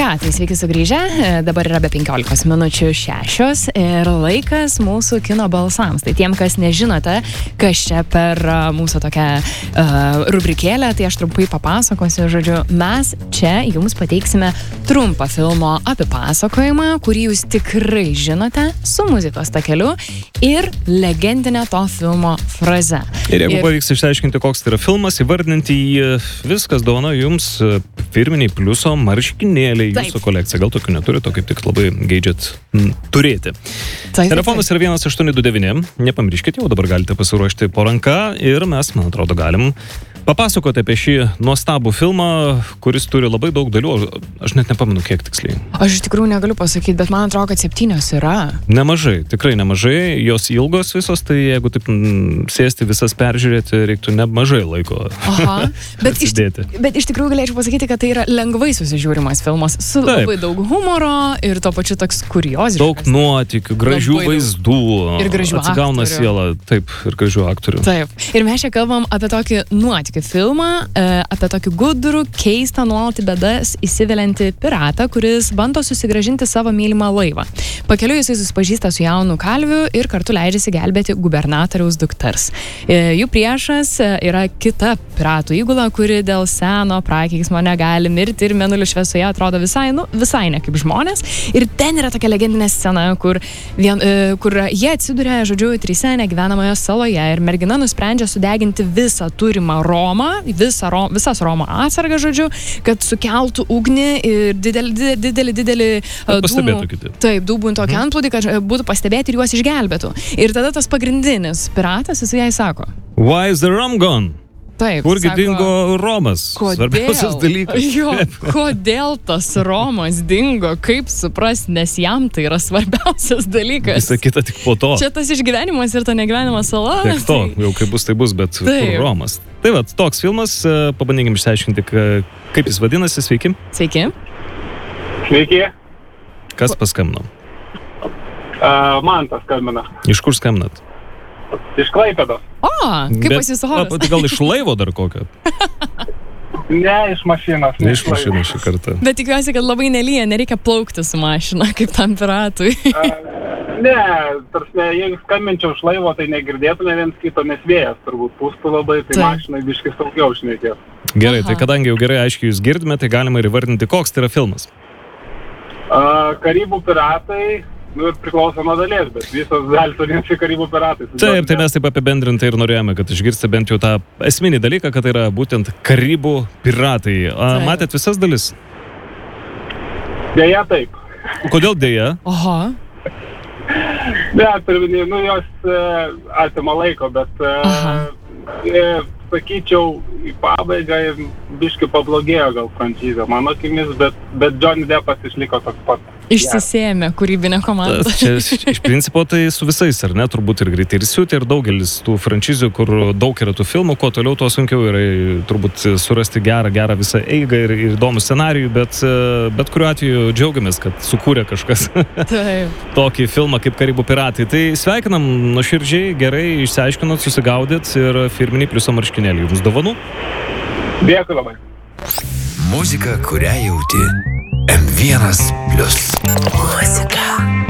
Tai sveiki sugrįžę, dabar yra be 15 minučių 6 ir laikas mūsų kino balsams. Tai tiem, kas nežinote, kas čia per mūsų tokią rubrikėlę, tai aš trumpai papasakosiu. Žodžiu, mes čia jums pateiksime trumpą filmo apipasakojimą, kurį jūs tikrai žinote, su muzikos takeliu ir legendinė to filmo fraze. Ir jeigu pavyks išsiaiškinti, koks tai yra filmas, įvardinti jį, viskas dovanoja jums firminiai pliuso marškinėliai jūsų kolekcija. Gal tokių neturite, kaip tik labai geidžiat turėti. Telefonas yra 1829, nepamirškite, jau dabar galite pasiruošti po ranka ir mes, man atrodo, galim papasakoti apie šį nuostabų filmą, kuris turi labai daug dalių. Aš net nepamenu, kiek tiksliai. Aš iš tikrųjų negaliu pasakyti, bet man atrodo, kad 7 yra. Nemažai, tikrai nemažai. Jos ilgos visos, tai jeigu taip sėsti visas peržiūrėti, reiktų nemažai laiko. Aha, bet iš tikrųjų galėčiau pasakyti, kad tai yra lengvai susižiūrimas filmas su labai daug humoro ir to pačiu toks kurioziškas. Daug nuotykių, gražių vaizdų. Ir gražių atsigauna aktorių. Siela, taip, ir gražių aktorių. Taip. Ir mes čia kalbam apie tokį nuotykį filmą, apie tokį gudrų, keistą, nuolat į bėdas įsiveliantį piratą, kuris bando susigrąžinti savo mylimą laivą. Pakeliui jisai susipažįsta su jaunu kalviu ir kartu leidžiasi gelbėti gubernatoriaus dukters. Jų priešas yra kita piratų įgula, kuri dėl seno prakeiksmo negali mirti ir mėnulio šviesoje atrodo visai ne kaip žmonės. Ir ten yra tokia legendinė scena, kur jie atsiduria, žodžiu, 3 negyvenamoje saloje ir mergina nusprendžia sudeginti visą turimą visas Romo atsargas, žodžiu, kad sukeltų ugnį ir didelį dūbų tokį antplūdį, kad būtų pastebėti ir juos išgelbėtų. Ir tada tas pagrindinis piratas, jis jai sako: Why is the rum gone? Taip, kurgi dingo Romas? Svarbiausias dalykas. Jo, kodėl tas Romas dingo, kaip suprast, nes jam tai yra svarbiausias dalykas. Visa kita tik po to. Čia tas išgyvenimas ir ta negyvenimo sala. Tiek to, jau kaip bus, tai bus, bet kur Romas. Tai va, toks filmas, pabandykime išsiaiškinti, kaip jis vadinasi. Sveiki. Sveiki. Sveiki. Kas paskambino? Man paskambino. Iš kur skambinat? Iš Klaipėdos. O, kaip pas jūs oras? Gal iš laivo dar kokio? Ne, iš mašinos. Ne iš mašinos šį kartą. Bet tikiuosi, kad labai nelyja, nereikia plaukti su mašina, kaip tam piratui. Ne, tarsi, jeigu skambinčiau iš laivo, tai negirdėtume viens kito, nes vėjas turbūt pūstų labai, tai mašinai biškai saugiau šnekės. Gerai, tai kadangi jau gerai aiškiai jūs girdime, tai galima ir įvardinti, koks tai yra filmas. Karibų piratai. Ir priklauso nuo dalies, bet visos gali turėti Karibų piratai. Taip, tai mes taip apibendrintai ir norėjome, kad išgirsti bent jau tą esminį dalyką, kad tai yra būtent Karibų piratai. Matėt visas dalis? Deja, taip. Kodėl deja? Aha. Ne, jos atima laiko, bet sakyčiau, į pabaigą biškai pablogėjo gal franšizė, mano akimis, bet Johnny Deppas išliko toks pat. Išsisėmė kūrybinė komanda. Čia iš principo tai su visais, ar ne? Turbūt ir Greitai ir Siūti, ir daugelis tų franšizių, kur daug yra tų filmų, kuo toliau, tuo sunkiau yra turbūt surasti gerą visą eigą ir įdomų scenarijų, bet kuriuo atveju džiaugiamės, kad sukūrė kažkas tokį filmą kaip Karibų piratai. Tai sveikinam nuoširdžiai, gerai išsiaiškinot, susigaudėt ir firminiai pliuso marškinėliai jums dovanų. Dėkui labai. Muzika, kurią jauti. M1+. Muzika.